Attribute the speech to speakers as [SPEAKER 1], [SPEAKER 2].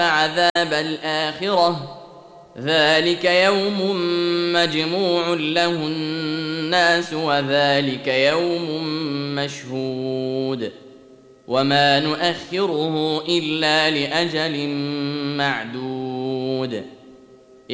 [SPEAKER 1] عذاب الآخرة ذلك يوم مجموع له الناس وذلك يوم مشهود وما نؤخره إلا لأجل معدود